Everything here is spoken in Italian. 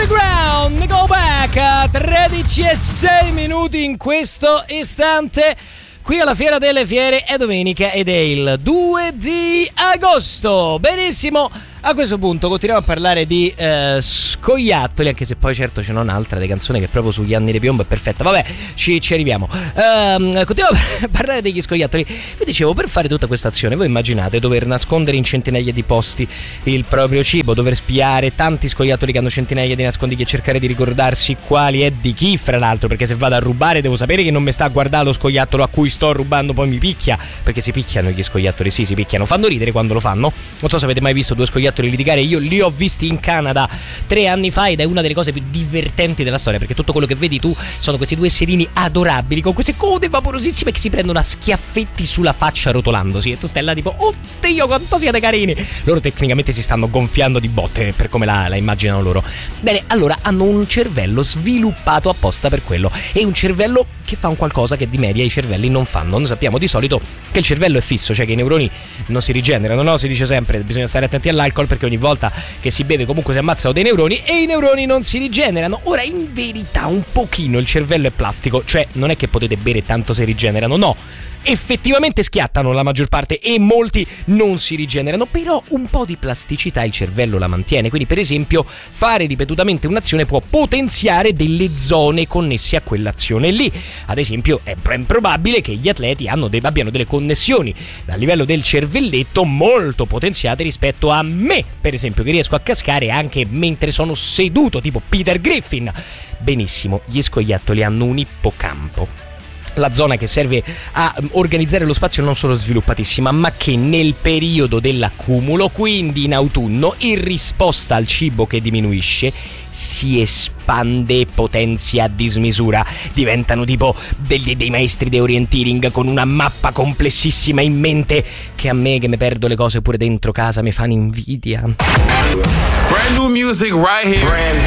Underground, Nickelback, 13:06 in questo istante. Qui alla Fiera delle Fiere è domenica ed è il 2 di agosto. Benissimo. A questo punto continuiamo a parlare di scoiattoli, anche se poi certo ce n'è un'altra di canzone che proprio sugli anni di piombo è perfetta. Vabbè, ci arriviamo. Continuiamo a parlare degli scoiattoli. Vi dicevo, per fare tutta questa azione voi immaginate dover nascondere in centinaia di posti il proprio cibo, dover spiare tanti scoiattoli che hanno centinaia di nascondigli e cercare di ricordarsi quali è di chi, fra l'altro, perché se vado a rubare devo sapere che non mi sta a guardare lo scoiattolo a cui sto rubando, poi mi picchia, perché si picchiano gli scoiattoli, sì, si picchiano, fanno ridere quando lo fanno. Non so se avete mai visto due scoiattoli litigare, io li ho visti in Canada 3 anni fa ed è una delle cose più divertenti della storia, perché tutto quello che vedi tu sono questi due esserini adorabili con queste code vaporosissime che si prendono a schiaffetti sulla faccia rotolandosi e tu stai là tipo oddio quanto siete carini. Loro tecnicamente si stanno gonfiando di botte per come la immaginano loro. Bene, allora hanno un cervello sviluppato apposta per quello, e un cervello che fa un qualcosa che di media i cervelli non fanno. Noi sappiamo di solito che il cervello è fisso, cioè che i neuroni non si rigenerano, no? Si dice sempre bisogna stare attenti all'alcol perché ogni volta che si beve comunque si ammazzano dei neuroni e i neuroni non si rigenerano. Ora, in verità un pochino il cervello è plastico, cioè non è che potete bere tanto si rigenerano, no, effettivamente schiattano la maggior parte e molti non si rigenerano, però un po' di plasticità il cervello la mantiene. Quindi per esempio fare ripetutamente un'azione può potenziare delle zone connesse a quell'azione lì. Ad esempio è ben probabile che gli atleti abbiano delle connessioni a livello del cervelletto molto potenziate rispetto a me, per esempio, che riesco a cascare anche mentre sono seduto, tipo Peter Griffin. Benissimo, gli scoiattoli hanno un ippocampo, la zona che serve a organizzare lo spazio, non solo sviluppatissima, ma che nel periodo dell'accumulo, quindi in autunno, in risposta al cibo che diminuische, si espande e potenzia a dismisura. Diventano tipo dei maestri di orienteering con una mappa complessissima in mente, che a me, che mi perdo le cose pure dentro casa, mi fanno invidia. Brand new music right here.